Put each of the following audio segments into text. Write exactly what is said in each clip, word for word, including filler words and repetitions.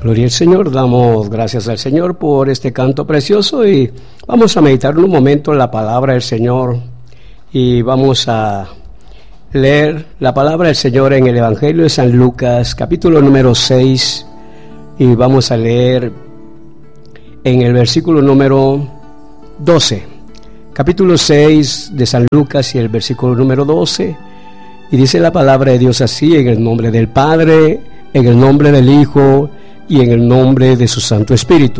Gloria al Señor, damos gracias al Señor por este canto precioso y vamos a meditar un momento en la palabra del Señor y vamos a leer la palabra del Señor en el Evangelio de San Lucas, capítulo número seis, y vamos a leer en el versículo número doce, capítulo seis de San Lucas y el versículo número doce, y dice la palabra de Dios así: en el nombre del Padre, en el nombre del Hijo y en el nombre de su Santo Espíritu.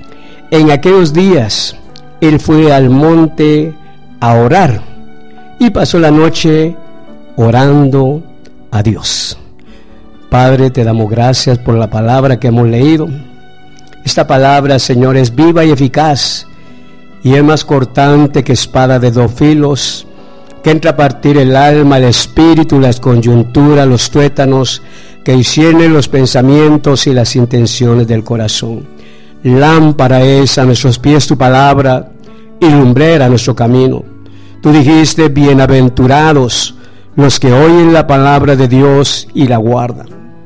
En aquellos días él fue al monte a orar y pasó la noche orando a Dios. Padre, te damos gracias por la palabra que hemos leído. Esta palabra, Señor, es viva y eficaz y es más cortante que espada de dos filos, que entra a partir el alma, el espíritu, las coyunturas, los tuétanos, que discierne los pensamientos y las intenciones del corazón. Lámpara es a nuestros pies tu palabra y lumbrera nuestro camino. Tú dijiste: bienaventurados los que oyen la palabra de Dios y la guardan.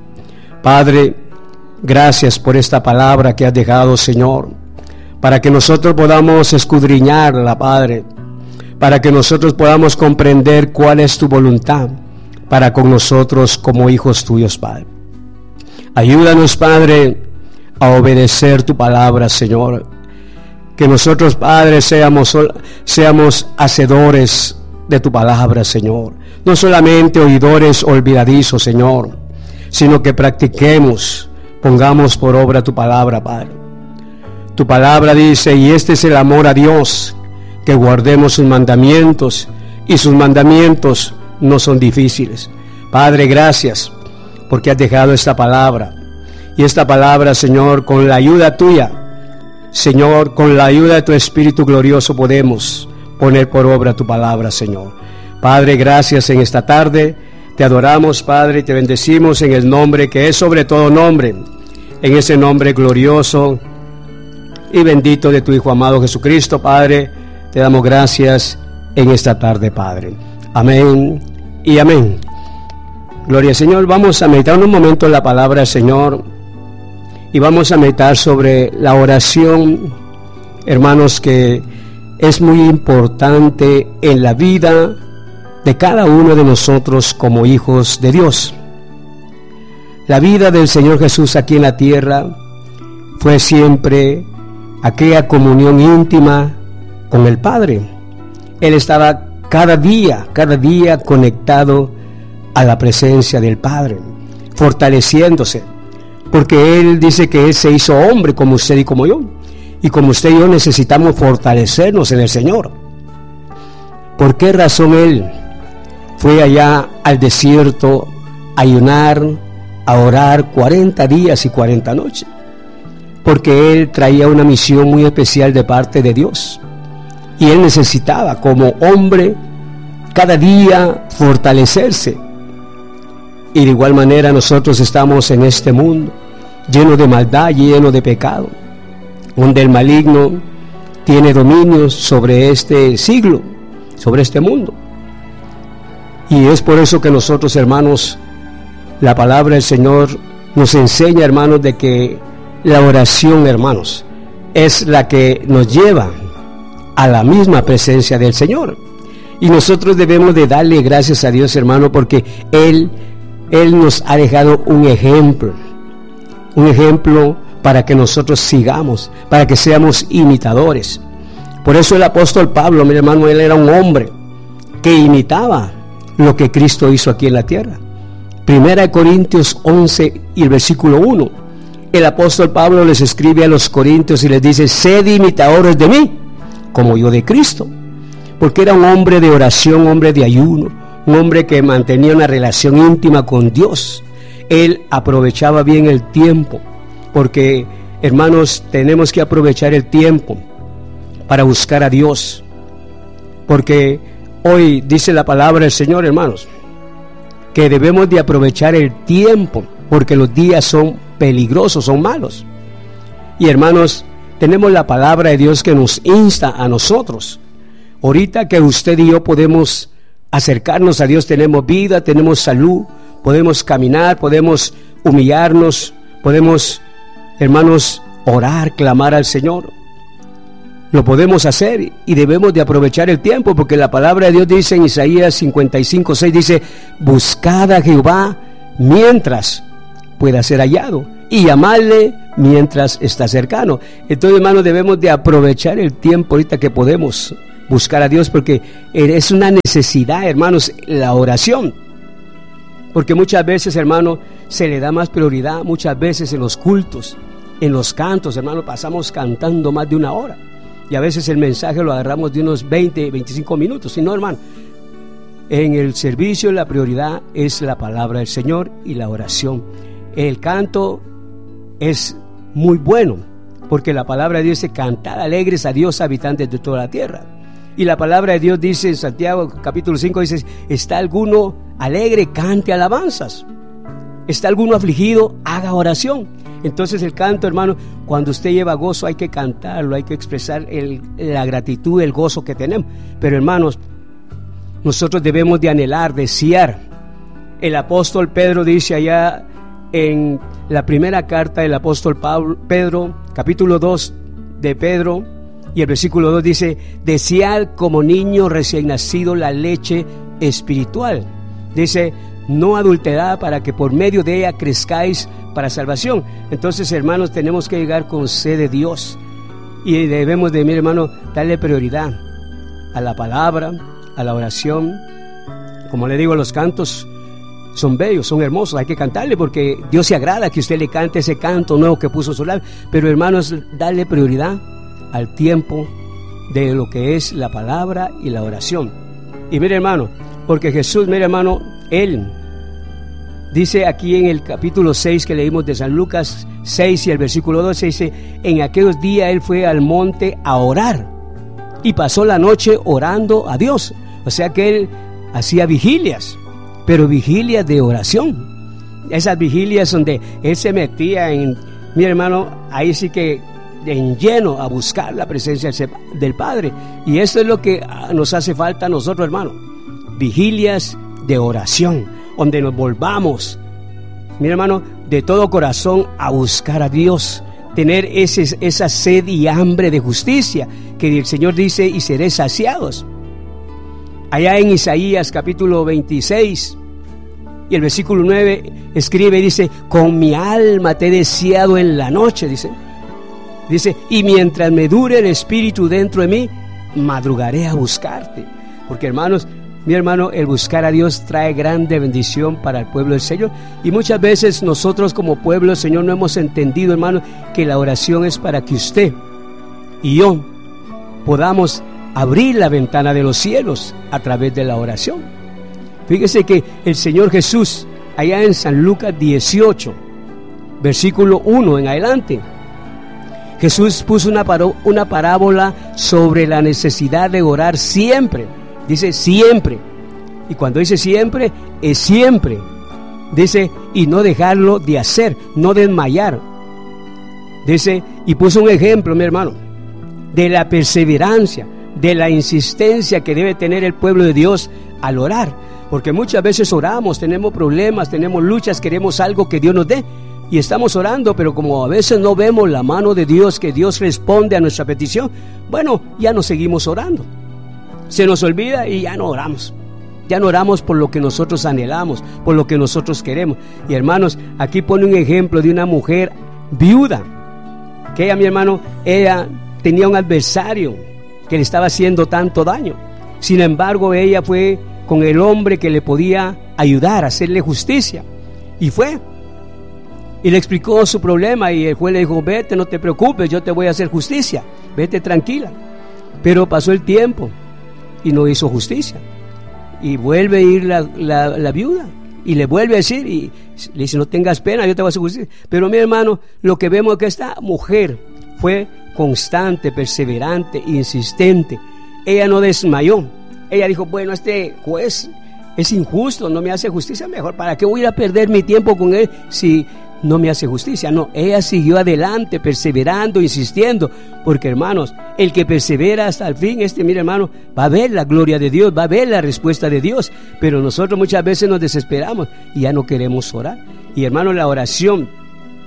Padre, gracias por esta palabra que has dejado, Señor, para que nosotros podamos escudriñarla, Padre, para que nosotros podamos comprender cuál es tu voluntad para con nosotros como hijos tuyos, Padre. Ayúdanos, Padre, a obedecer tu palabra, Señor. Que nosotros, Padre, seamos, seamos hacedores de tu palabra, Señor. No solamente oidores olvidadizos, Señor, sino que practiquemos, pongamos por obra tu palabra, Padre. Tu palabra dice: y este es el amor a Dios, que guardemos sus mandamientos, y sus mandamientos no son difíciles. Padre, gracias porque has dejado esta palabra, y esta palabra, Señor, con la ayuda tuya, Señor, con la ayuda de tu Espíritu glorioso, podemos poner por obra tu palabra, Señor. Padre, gracias en esta tarde, te adoramos, Padre, y te bendecimos en el nombre que es sobre todo nombre, en ese nombre glorioso y bendito de tu Hijo amado Jesucristo. Padre, te damos gracias en esta tarde, Padre. Amén y amén. Gloria al Señor. Vamos a meditar un momento en la palabra del Señor y vamos a meditar sobre la oración, hermanos, que es muy importante en la vida de cada uno de nosotros como hijos de Dios. La vida del Señor Jesús aquí en la tierra fue siempre aquella comunión íntima con el Padre. Él estaba cada día, cada día conectado a la presencia del Padre, fortaleciéndose, porque Él dice que Él se hizo hombre como usted y como yo, y como usted y yo necesitamos fortalecernos en el Señor. ¿Por qué razón Él fue allá al desierto a ayunar, a orar cuarenta días y cuarenta noches? Porque Él traía una misión muy especial de parte de Dios. Y Él necesitaba, como hombre, cada día fortalecerse. Y de igual manera nosotros estamos en este mundo lleno de maldad, lleno de pecado, donde el maligno tiene dominio sobre este siglo, sobre este mundo. Y es por eso que nosotros, hermanos, la palabra del Señor nos enseña, hermanos, de que la oración, hermanos, es la que nos lleva a la misma presencia del Señor. Y nosotros debemos de darle gracias a Dios, hermano, porque Él, Él nos ha dejado un ejemplo, un ejemplo para que nosotros sigamos, para que seamos imitadores. Por eso el apóstol Pablo, mi hermano, él era un hombre que imitaba lo que Cristo hizo aquí en la tierra. Primera de Corintios once y el versículo uno. El apóstol Pablo les escribe a los corintios y les dice: sed imitadores de mí, como yo de Cristo. Porque era un hombre de oración, hombre de ayuno, un hombre que mantenía una relación íntima con Dios. Él aprovechaba bien el tiempo, porque, hermanos, tenemos que aprovechar el tiempo para buscar a Dios. Porque hoy dice la palabra del Señor, hermanos, que debemos de aprovechar el tiempo, porque los días son peligrosos, son malos. Y, hermanos, tenemos la palabra de Dios que nos insta a nosotros. Ahorita que usted y yo podemos acercarnos a Dios, tenemos vida, tenemos salud, podemos caminar, podemos humillarnos, podemos hermanos, orar, clamar al Señor. Lo podemos hacer y debemos de aprovechar el tiempo, porque la palabra de Dios dice en Isaías cincuenta y cinco, seis, dice: buscad a Jehová mientras pueda ser hallado y llamadle mientras está cercano. Entonces, hermanos, debemos de aprovechar el tiempo ahorita que podemos buscar a Dios, porque es una necesidad, hermanos, la oración. Porque muchas veces, hermano, se le da más prioridad, muchas veces en los cultos, en los cantos, hermano, pasamos cantando más de una hora. Y a veces el mensaje lo agarramos de unos veinte, veinticinco minutos. Y no, hermano, en el servicio la prioridad es la palabra del Señor y la oración. El canto es muy bueno, porque la palabra de Dios dice: cantad alegres a Dios, habitantes de toda la tierra. Y la palabra de Dios dice en Santiago capítulo cinco, dice: ¿está alguno alegre? Cante alabanzas. ¿Está alguno afligido? Haga oración. Entonces el canto, hermano, cuando usted lleva gozo hay que cantarlo, hay que expresar el, la gratitud, el gozo que tenemos. Pero, hermanos, nosotros debemos de anhelar, desear. El apóstol Pedro dice allá en la primera carta del apóstol Pablo, Pedro, capítulo dos de Pedro, y el versículo dos dice: desear como niño recién nacido la leche espiritual. Dice: no adulterada, para que por medio de ella crezcáis para salvación. Entonces, hermanos, tenemos que llegar con sed de Dios, y debemos de, mi hermano, darle prioridad a la palabra, a la oración. Como le digo, los cantos son bellos, son hermosos, hay que cantarle, porque Dios se agrada que usted le cante ese canto nuevo que puso su labio. Pero, hermanos, darle prioridad al tiempo de lo que es la palabra y la oración. Y mire, hermano, porque Jesús, mire, hermano, Él dice aquí en el capítulo seis que leímos de San Lucas seis y el versículo doce, dice: en aquellos días Él fue al monte a orar y pasó la noche orando a Dios. O sea que Él hacía vigilias, pero vigilias de oración. Esas vigilias donde Él se metía en, mi hermano, ahí sí que en lleno a buscar la presencia del Padre. Y eso es lo que nos hace falta a nosotros, hermano: vigilias de oración, donde nos volvamos, mi hermano, de todo corazón a buscar a Dios, tener ese, esa sed y hambre de justicia que el Señor dice: y seréis saciados. Allá en Isaías capítulo veintiséis y el versículo nueve escribe, dice: con mi alma te he deseado en la noche, dice, dice, y mientras me dure el espíritu dentro de mí, madrugaré a buscarte. Porque, hermanos, mi hermano, el buscar a Dios trae grande bendición para el pueblo del Señor. Y muchas veces nosotros como pueblo del Señor no hemos entendido, hermano, que la oración es para que usted y yo podamos abrir la ventana de los cielos a través de la oración. Fíjese que el Señor Jesús, allá en San Lucas dieciocho, versículo uno en adelante, Jesús puso una, paró, una parábola sobre la necesidad de orar siempre. Dice siempre. Y cuando dice siempre, es siempre. Dice, y no dejarlo de hacer, no desmayar. Dice, y puso un ejemplo, mi hermano, de la perseverancia, de la insistencia que debe tener el pueblo de Dios al orar. Porque muchas veces oramos, tenemos problemas, tenemos luchas, queremos algo que Dios nos dé. Y estamos orando, pero como a veces no vemos la mano de Dios, que Dios responde a nuestra petición, bueno, ya no seguimos orando. Se nos olvida y ya no oramos. Ya no oramos por lo que nosotros anhelamos, por lo que nosotros queremos. Y, hermanos, aquí pone un ejemplo de una mujer viuda, que ella, mi hermano, ella tenía un adversario que le estaba haciendo tanto daño. Sin embargo, ella fue con el hombre que le podía ayudar a hacerle justicia. Y fue. Y le explicó su problema, y el juez le dijo: vete, no te preocupes, yo te voy a hacer justicia, vete tranquila. Pero pasó el tiempo y no hizo justicia. Y vuelve a ir la, la, la viuda y le vuelve a decir, y le dice: no tengas pena, yo te voy a hacer justicia. Pero, mi hermano, lo que vemos es que esta mujer fue constante, perseverante, insistente. Ella no desmayó. Ella dijo: bueno, este juez es injusto, no me hace justicia, mejor, ¿para qué voy a ir a perder mi tiempo con él si no me hace justicia? No, ella siguió adelante, perseverando, insistiendo, porque, hermanos, el que persevera hasta el fin, este, mire, hermano, va a ver la gloria de Dios, va a ver la respuesta de Dios. Pero nosotros muchas veces nos desesperamos y ya no queremos orar. Y, hermano, la oración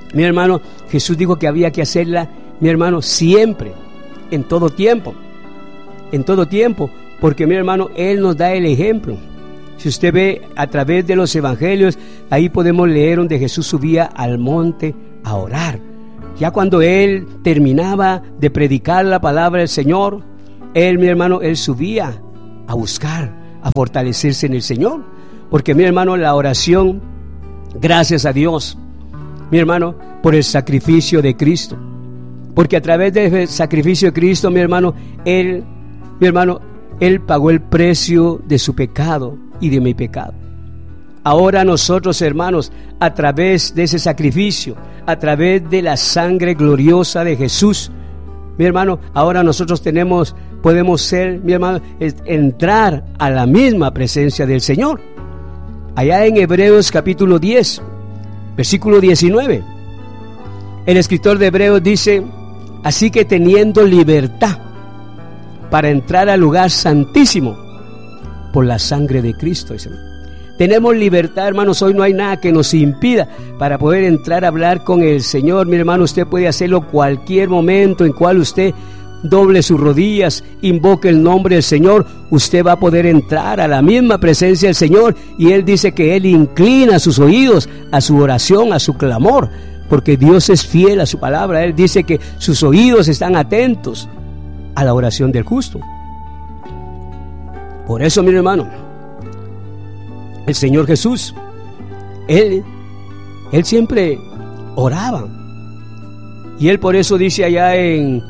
Mi hermano, Jesús dijo que había que hacerla, mi hermano, siempre, en todo tiempo, en todo tiempo, porque mi hermano, Él nos da el ejemplo. Si usted ve a través de los evangelios, ahí podemos leer donde Jesús subía al monte a orar. Ya cuando Él terminaba de predicar la palabra del Señor, Él, mi hermano, Él subía a buscar, a fortalecerse en el Señor. Porque mi hermano, la oración, gracias a Dios, mi hermano, por el sacrificio de Cristo. Porque a través del sacrificio de Cristo, mi hermano, Él, mi hermano, Él pagó el precio de su pecado y de mi pecado. Ahora nosotros, hermanos, a través de ese sacrificio, a través de la sangre gloriosa de Jesús, mi hermano, ahora nosotros tenemos, podemos ser, mi hermano, entrar a la misma presencia del Señor. Allá en Hebreos capítulo diez, versículo diecinueve, el escritor de Hebreos dice: así que teniendo libertad para entrar al lugar santísimo por la sangre de Cristo, dice. Tenemos libertad, hermanos. Hoy no hay nada que nos impida para poder entrar a hablar con el Señor. Mi hermano, usted puede hacerlo cualquier momento en cual usted doble sus rodillas, invoque el nombre del Señor. Usted va a poder entrar a la misma presencia del Señor, y Él dice que Él inclina sus oídos a su oración, a su clamor, porque Dios es fiel a su palabra. Él dice que sus oídos están atentos a la oración del justo. Por eso, mi hermano, el Señor Jesús, Él, Él siempre oraba. Y Él por eso dice allá en,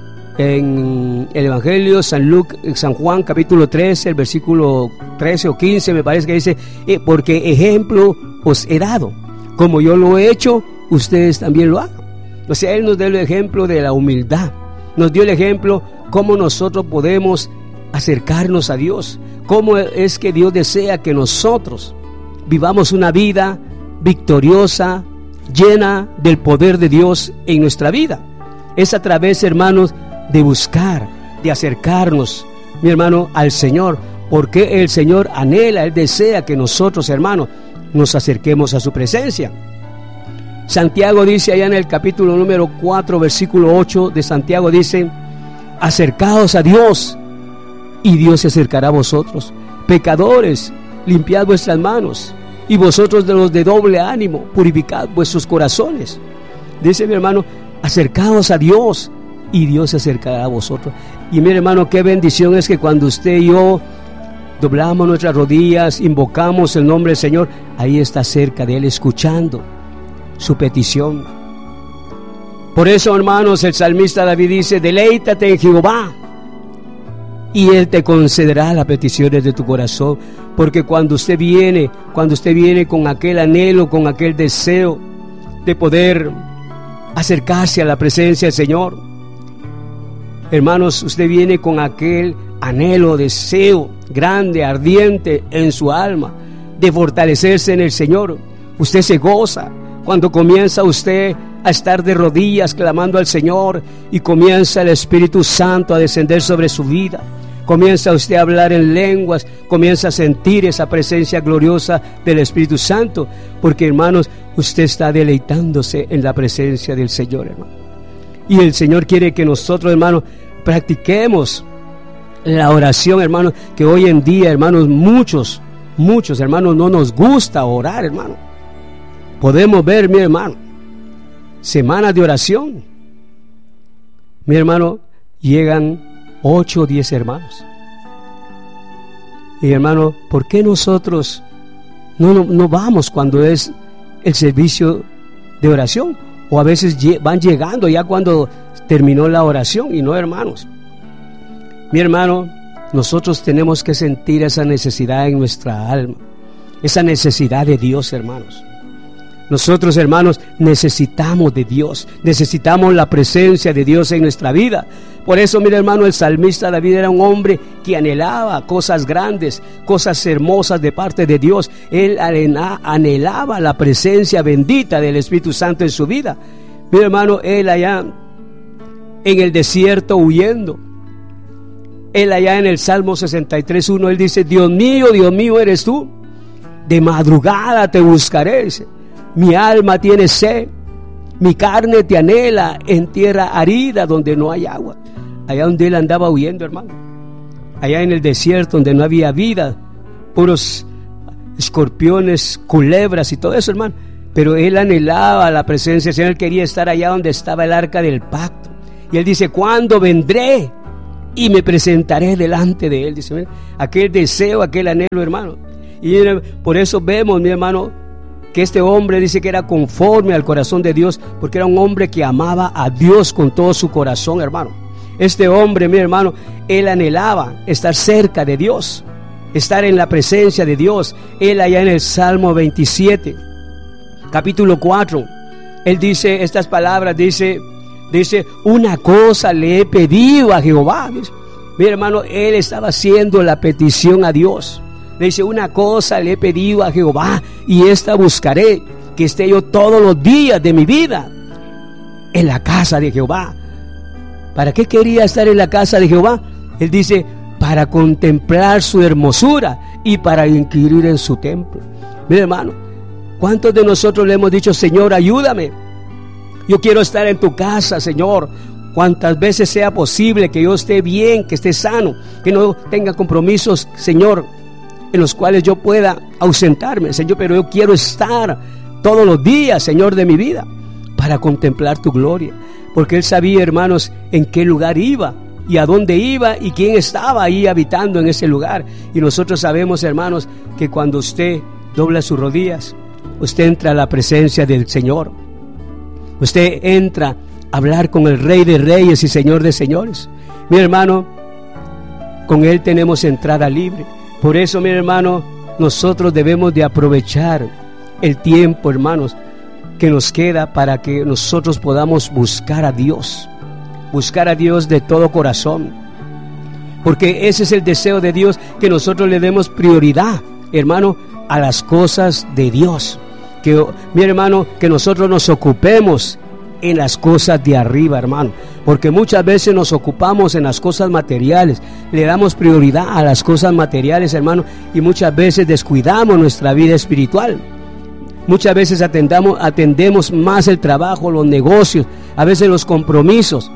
en el Evangelio San Lucas, San Juan capítulo trece, el versículo trece o quince, me parece que dice: eh, porque ejemplo os he dado, como yo lo he hecho, ustedes también lo hagan. O sea, Él nos dio el ejemplo de la humildad, nos dio el ejemplo cómo nosotros podemos acercarnos a Dios, cómo es que Dios desea que nosotros vivamos una vida victoriosa, llena del poder de Dios en nuestra vida. Es a través, hermanos, de buscar, de acercarnos, mi hermano, al Señor, porque el Señor anhela, Él desea que nosotros, hermanos, nos acerquemos a su presencia. Santiago dice allá en el capítulo número cuatro, versículo ocho de Santiago, dice: acercaos a Dios y Dios se acercará a vosotros. Pecadores, limpiad vuestras manos, y vosotros de los de doble ánimo, purificad vuestros corazones. Dice mi hermano: acercaos a Dios y Dios se acercará a vosotros. Y mi hermano, qué bendición es que cuando usted y yo doblamos nuestras rodillas, invocamos el nombre del Señor, ahí está cerca de Él, escuchando su petición. Por eso, hermanos, el salmista David dice: deleítate en Jehová y Él te concederá las peticiones de tu corazón. Porque cuando usted viene, cuando usted viene con aquel anhelo, con aquel deseo de poder acercarse a la presencia del Señor, hermanos, usted viene con aquel anhelo, deseo grande, ardiente en su alma, de fortalecerse en el Señor. Usted se goza cuando comienza usted a estar de rodillas clamando al Señor, y comienza el Espíritu Santo a descender sobre su vida. Comienza usted a hablar en lenguas, comienza a sentir esa presencia gloriosa del Espíritu Santo, porque, hermanos, usted está deleitándose en la presencia del Señor, hermano. Y el Señor quiere que nosotros, hermanos, practiquemos la oración, hermanos, que hoy en día, hermanos, muchos, muchos, hermanos, no nos gusta orar, hermano. Podemos ver, mi hermano, semanas de oración. Mi hermano, llegan ocho o diez hermanos. Y hermano, ¿por qué nosotros no, no, no vamos cuando es el servicio de oración? O a veces van llegando ya cuando terminó la oración, y no, hermanos. Mi hermano, nosotros tenemos que sentir esa necesidad en nuestra alma, esa necesidad de Dios, hermanos. Nosotros, hermanos, necesitamos de Dios, necesitamos la presencia de Dios en nuestra vida. Por eso, mira, hermano, el salmista David era un hombre que anhelaba cosas grandes, cosas hermosas de parte de Dios. Él anhelaba la presencia bendita del Espíritu Santo en su vida. Mira, hermano, él allá en el desierto huyendo, él allá en el Salmo sesenta y tres, uno, él dice: Dios mío, Dios mío eres tú, de madrugada te buscaré. Mi alma tiene sed, Mi carne te anhela en tierra árida donde no hay agua. Allá donde él andaba huyendo, hermano. Allá en el desierto donde no había vida, puros escorpiones, culebras y todo eso, hermano. Pero él anhelaba la presencia del Señor. Él quería estar allá donde estaba el arca del pacto. Y él dice: ¿cuándo vendré y me presentaré delante de él? Dice, mira, aquel deseo, aquel anhelo, hermano. Y mira, por eso vemos, mi hermano, que este hombre dice que era conforme al corazón de Dios, porque era un hombre que amaba a Dios con todo su corazón, hermano. Este hombre, mi hermano, él anhelaba estar cerca de Dios, estar en la presencia de Dios. Él allá en el Salmo veintisiete, capítulo cuatro, él dice estas palabras, dice, dice, una cosa le he pedido a Jehová. Mi hermano, él estaba haciendo la petición a Dios. Le dice: una cosa le he pedido a Jehová, y esta buscaré, que esté yo todos los días de mi vida en la casa de Jehová. ¿Para qué quería estar en la casa de Jehová? Él dice: para contemplar su hermosura y para inquirir en su templo. Mi hermano, ¿cuántos de nosotros le hemos dicho: Señor, ayúdame? Yo quiero estar en tu casa, Señor. Cuantas veces sea posible, que yo esté bien, que esté sano, que no tenga compromisos, Señor, en los cuales yo pueda ausentarme, Señor, pero yo quiero estar todos los días, Señor, de mi vida, para contemplar tu gloria. Porque él sabía, hermanos, en qué lugar iba y a dónde iba y quién estaba ahí habitando en ese lugar. Y nosotros sabemos, hermanos, que cuando usted dobla sus rodillas, usted entra a la presencia del Señor. Usted entra a hablar con el Rey de Reyes y Señor de Señores. Mi hermano, con él tenemos entrada libre. Por eso, mi hermano, nosotros debemos de aprovechar el tiempo, hermanos, que nos queda para que nosotros podamos buscar a Dios, buscar a Dios de todo corazón, porque ese es el deseo de Dios, que nosotros le demos prioridad, hermano, a las cosas de Dios, que, mi hermano, que nosotros nos ocupemos en las cosas de arriba, hermano, porque muchas veces nos ocupamos en las cosas materiales, le damos prioridad a las cosas materiales, hermano, y muchas veces descuidamos nuestra vida espiritual. Muchas veces atendamos, atendemos más el trabajo, los negocios, a veces los compromisos,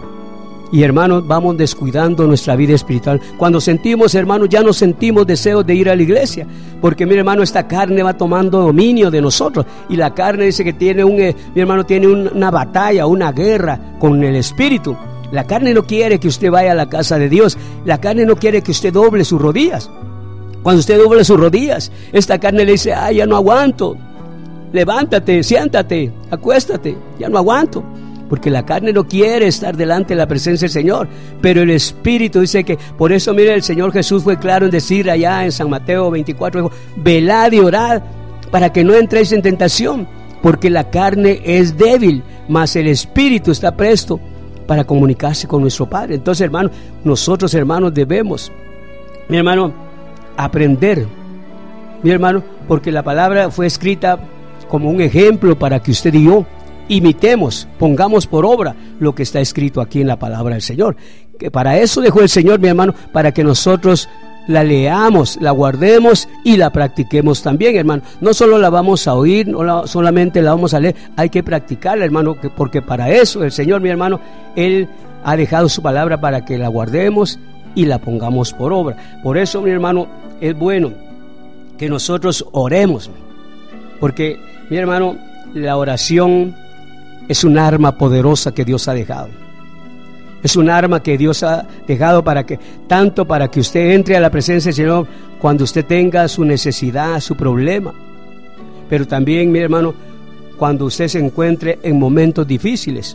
y hermanos, vamos descuidando nuestra vida espiritual. Cuando sentimos, hermanos, ya no sentimos deseos de ir a la iglesia, porque mi hermano, esta carne va tomando dominio de nosotros, y la carne dice que tiene un, eh, mi hermano, tiene un, una batalla, una guerra con el espíritu. La carne no quiere que usted vaya a la casa de Dios, la carne no quiere que usted doble sus rodillas. Cuando usted doble sus rodillas, esta carne le dice: ay, ya no aguanto, levántate, siéntate, acuéstate, ya no aguanto. Porque la carne no quiere estar delante de la presencia del Señor, pero el Espíritu dice que, por eso, mire, el Señor Jesús fue claro en decir allá en San Mateo veinticuatro, dijo: velad y orad para que no entréis en tentación, porque la carne es débil, mas el Espíritu está presto para comunicarse con nuestro Padre. Entonces, hermano, nosotros, hermanos, debemos, mi hermano, aprender, mi hermano, porque la palabra fue escrita como un ejemplo para que usted y yo imitemos, pongamos por obra lo que está escrito aquí en la palabra del Señor. Que para eso dejó el Señor, mi hermano, para que nosotros la leamos, la guardemos y la practiquemos también, hermano. No solo la vamos a oír, no la, solamente la vamos a leer, hay que practicarla, hermano, porque para eso el Señor, mi hermano, Él ha dejado su palabra para que la guardemos y la pongamos por obra. Por eso, mi hermano, es bueno que nosotros oremos, porque, mi hermano, la oración es un arma poderosa que Dios ha dejado. Es un arma que Dios ha dejado para que, tanto para que usted entre a la presencia del Señor cuando usted tenga su necesidad, su problema, pero también, mi hermano, cuando usted se encuentre en momentos difíciles.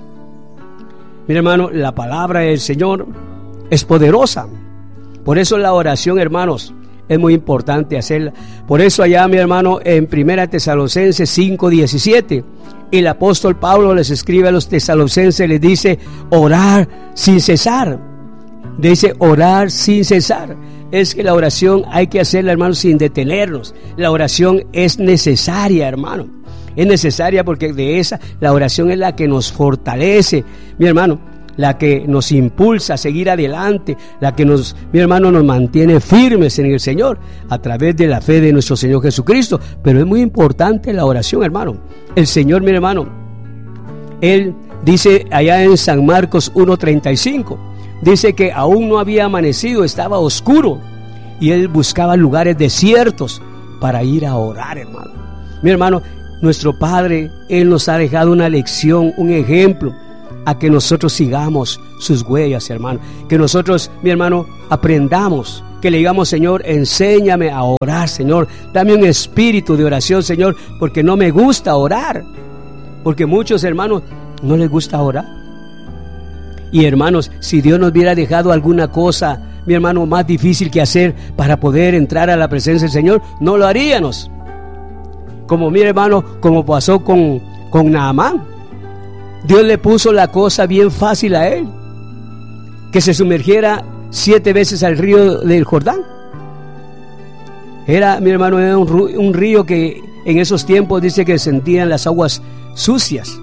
Mi hermano, la palabra del Señor es poderosa. Por eso la oración, hermanos, es muy importante hacerla. Por eso allá, mi hermano, en Primera Tesalonicenses cinco diecisiete, el apóstol Pablo les escribe a los tesalonicenses, les dice: orar sin cesar. Dice: orar sin cesar. Es que la oración hay que hacerla, hermano, sin detenernos. La oración es necesaria, hermano. Es necesaria porque de esa, la oración es la que nos fortalece, mi hermano, la que nos impulsa a seguir adelante, la que nos, mi hermano, nos mantiene firmes en el Señor a través de la fe de nuestro Señor Jesucristo. Pero es muy importante la oración, hermano. El Señor, mi hermano, Él dice allá en San Marcos uno treinta y cinco, dice que aún no había amanecido, estaba oscuro, y él buscaba lugares desiertos para ir a orar, hermano. Mi hermano, nuestro Padre, Él nos ha dejado una lección, un ejemplo, a que nosotros sigamos sus huellas, hermano. Que nosotros, mi hermano, aprendamos, que le digamos: Señor, enséñame a orar, Señor, dame un espíritu de oración, Señor, porque no me gusta orar. Porque muchos hermanos no les gusta orar. Y hermanos, si Dios nos hubiera dejado alguna cosa, mi hermano, más difícil que hacer para poder entrar a la presencia del Señor, no lo haríamos. Como mi hermano, como pasó con, con Naamán. Dios le puso la cosa bien fácil a él, que se sumergiera siete veces al río del Jordán. Era, mi hermano, era un, un río que en esos tiempos dice que sentían las aguas sucias,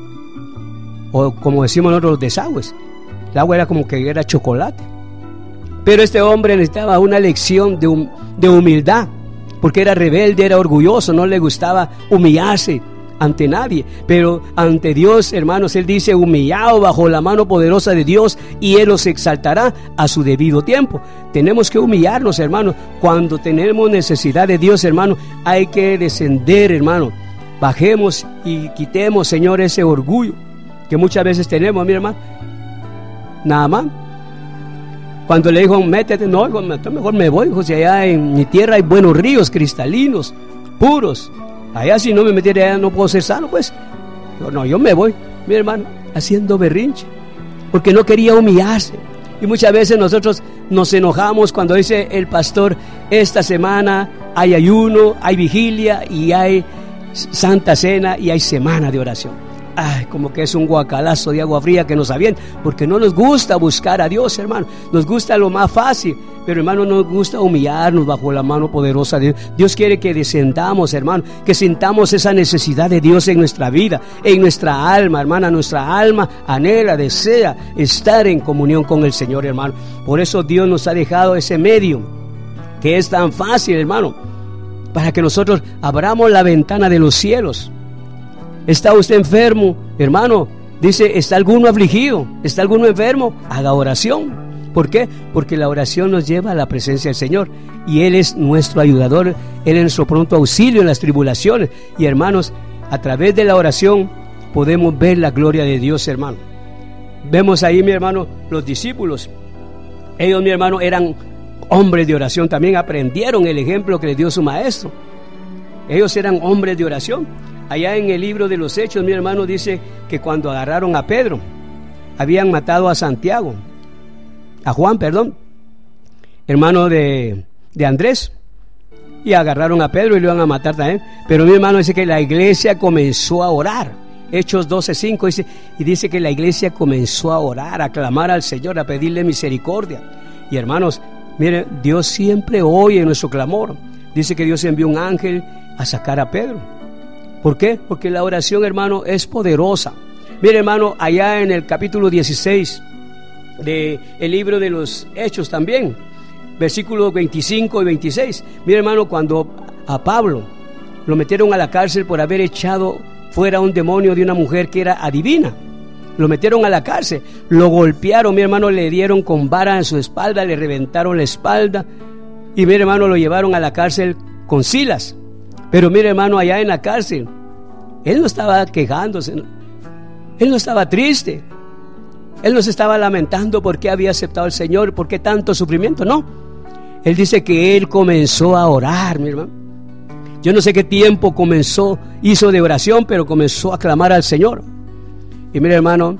o como decimos nosotros, los desagües. El agua era como que era chocolate. Pero este hombre necesitaba una lección de, hum, de humildad, porque era rebelde, era orgulloso, no le gustaba humillarse ante nadie, pero ante Dios, hermanos, él dice: humillado bajo la mano poderosa de Dios, y Él los exaltará a su debido tiempo. Tenemos que humillarnos, hermanos. Cuando tenemos necesidad de Dios, hermano, hay que descender, hermano. Bajemos y quitemos, Señor, ese orgullo que muchas veces tenemos, mi hermano. Nada más. Cuando le dijo: métete, no, mejor me voy, hijo, si allá en mi tierra hay buenos ríos cristalinos, puros. Allá si no me metiera allá no puedo ser sano, pues. Yo, no, yo me voy, mi hermano, haciendo berrinche, porque no quería humillarse. Y muchas veces nosotros nos enojamos cuando dice el pastor: esta semana hay ayuno, hay vigilia y hay santa cena y hay semana de oración. Ay, como que es un guacalazo de agua fría que nos avienta, porque no nos gusta buscar a Dios, hermano. Nos gusta lo más fácil, pero hermano, nos gusta humillarnos bajo la mano poderosa de Dios. Dios quiere que descendamos, hermano, que sintamos esa necesidad de Dios en nuestra vida, en nuestra alma, hermana. Nuestra alma anhela, desea estar en comunión con el Señor, hermano. Por eso Dios nos ha dejado ese medio que es tan fácil, hermano, para que nosotros abramos la ventana de los cielos. ¿Está usted enfermo, hermano? Dice: ¿está alguno afligido? ¿Está alguno enfermo? Haga oración. ¿Por qué? Porque la oración nos lleva a la presencia del Señor, y Él es nuestro ayudador, Él es nuestro pronto auxilio en las tribulaciones. Y hermanos, a través de la oración podemos ver la gloria de Dios, hermano. Vemos ahí, mi hermano, los discípulos. Ellos, mi hermano, eran hombres de oración. También aprendieron el ejemplo que les dio su maestro. Ellos eran hombres de oración. Allá en el libro de los Hechos, mi hermano, dice que cuando agarraron a Pedro, habían matado a Santiago, a Juan, perdón, hermano de, de Andrés, y agarraron a Pedro y lo iban a matar también. Pero mi hermano dice que la iglesia comenzó a orar. Hechos doce cinco dice, y dice que la iglesia comenzó a orar, a clamar al Señor, a pedirle misericordia. Y hermanos, miren, Dios siempre oye nuestro clamor. Dice que Dios envió un ángel a sacar a Pedro. ¿Por qué? Porque la oración, hermano, es poderosa. Mire, hermano, allá en el capítulo dieciséis del libro de los Hechos también, versículos veinticinco y veintiséis. Mire, hermano, cuando a Pablo lo metieron a la cárcel por haber echado fuera un demonio de una mujer que era adivina. Lo metieron a la cárcel, lo golpearon, mi hermano, le dieron con vara en su espalda, le reventaron la espalda, y mi hermano, lo llevaron a la cárcel con Silas. Pero mire, hermano, allá en la cárcel, él no estaba quejándose, él no estaba triste, él no se estaba lamentando porque había aceptado al Señor, por qué tanto sufrimiento, no. Él dice que él comenzó a orar, mi hermano. Yo no sé qué tiempo comenzó, hizo de oración, pero comenzó a clamar al Señor. Y mire, hermano,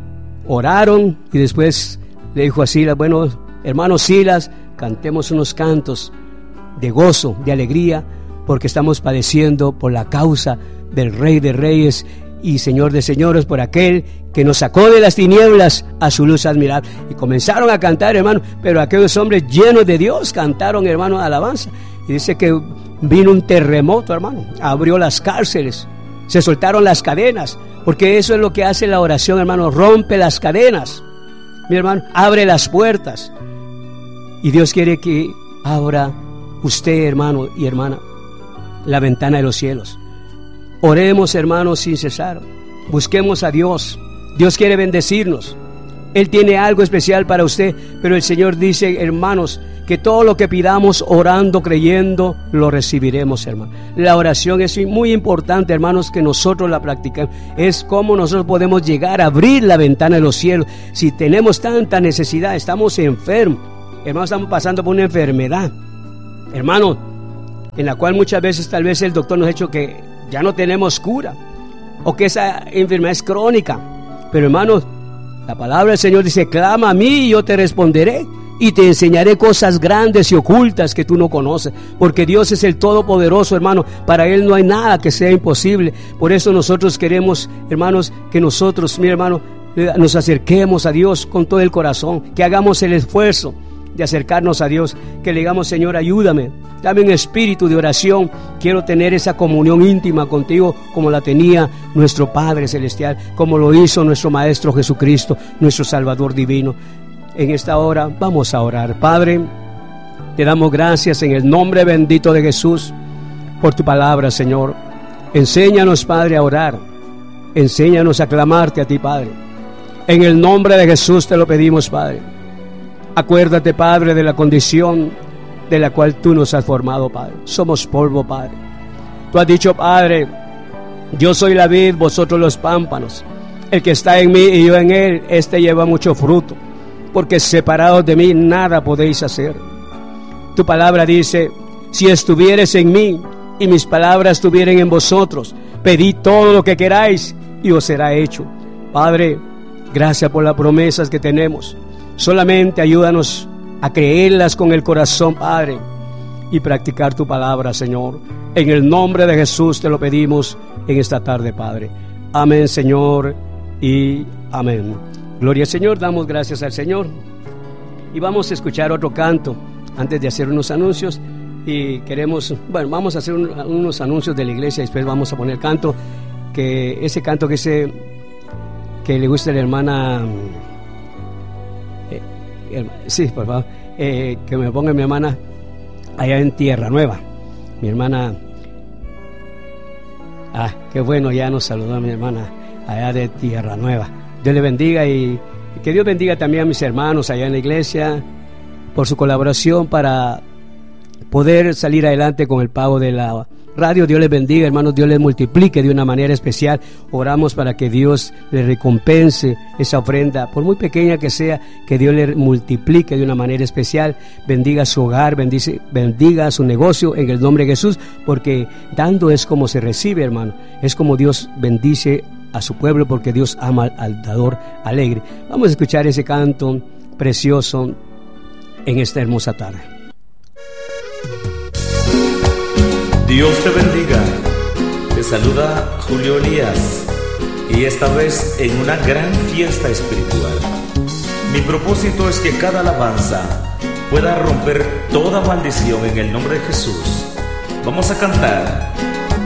oraron y después le dijo a Silas: bueno, hermano Silas, cantemos unos cantos de gozo, de alegría, porque estamos padeciendo por la causa del Rey de Reyes y Señor de Señores, por aquel que nos sacó de las tinieblas a su luz admirable. Y comenzaron a cantar, hermano, pero aquellos hombres llenos de Dios cantaron, hermano, alabanza. Y dice que vino un terremoto, hermano, abrió las cárceles, se soltaron las cadenas, porque eso es lo que hace la oración, hermano, rompe las cadenas, mi hermano, abre las puertas. Y Dios quiere que abra usted, hermano y hermana, la ventana de los cielos. Oremos, hermanos, sin cesar. Busquemos a Dios. Dios quiere bendecirnos. Él tiene algo especial para usted, pero el Señor dice, hermanos, que todo lo que pidamos orando, creyendo, lo recibiremos, hermano. La oración es muy importante, hermanos, que nosotros la practicamos. Es como nosotros podemos llegar a abrir la ventana de los cielos. Si tenemos tanta necesidad, estamos enfermos, hermanos, estamos pasando por una enfermedad, hermanos, en la cual muchas veces tal vez el doctor nos ha dicho que ya no tenemos cura, o que esa enfermedad es crónica. Pero hermanos, la palabra del Señor dice, clama a mí y yo te responderé y te enseñaré cosas grandes y ocultas que tú no conoces, porque Dios es el Todopoderoso, hermano. Para Él no hay nada que sea imposible. Por eso nosotros queremos, hermanos, que nosotros, mi hermano, nos acerquemos a Dios con todo el corazón, que hagamos el esfuerzo de acercarnos a Dios, que le digamos, Señor, ayúdame, dame un espíritu de oración. Quiero tener esa comunión íntima contigo como la tenía nuestro Padre Celestial, como lo hizo nuestro Maestro Jesucristo, nuestro Salvador divino. En esta hora vamos a orar. Padre, te damos gracias en el nombre bendito de Jesús por tu palabra, Señor. Enséñanos, Padre, a orar. Enséñanos a clamarte a ti, Padre. En el nombre de Jesús te lo pedimos, Padre. Acuérdate, Padre, de la condición de la cual tú nos has formado, Padre. Somos polvo, Padre. Tú has dicho, Padre, yo soy la vid, vosotros los pámpanos. El que está en mí y yo en él, este lleva mucho fruto, porque separados de mí nada podéis hacer. Tu palabra dice, si estuvieres en mí y mis palabras estuvieren en vosotros, pedid todo lo que queráis y os será hecho. Padre, gracias por las promesas que tenemos. Solamente ayúdanos a creerlas con el corazón, Padre, y practicar tu palabra, Señor. En el nombre de Jesús te lo pedimos en esta tarde, Padre. Amén, Señor, y amén. Gloria al Señor, damos gracias al Señor. Y vamos a escuchar otro canto antes de hacer unos anuncios. Y queremos, bueno, vamos a hacer un, unos anuncios de la iglesia y después vamos a poner canto, que ese canto que, ese, que le gusta a la hermana... Sí, por favor, eh, que me ponga mi hermana allá en Tierra Nueva. Mi hermana, ah, qué bueno, ya nos saludó a mi hermana allá de Tierra Nueva. Dios le bendiga y que Dios bendiga también a mis hermanos allá en la iglesia por su colaboración para poder salir adelante con el pago de la radio. Dios les bendiga, hermanos, Dios les multiplique de una manera especial. Oramos para que Dios le recompense esa ofrenda, por muy pequeña que sea, que Dios le multiplique de una manera especial. Bendiga su hogar, bendice, bendiga su negocio en el nombre de Jesús, porque dando es como se recibe, hermano. Es como Dios bendice a su pueblo, porque Dios ama al dador alegre. Vamos a escuchar ese canto precioso en esta hermosa tarde. Dios te bendiga. Te saluda Julio Elías, y esta vez en una gran fiesta espiritual. Mi propósito es que cada alabanza pueda romper toda maldición en el nombre de Jesús. Vamos a cantar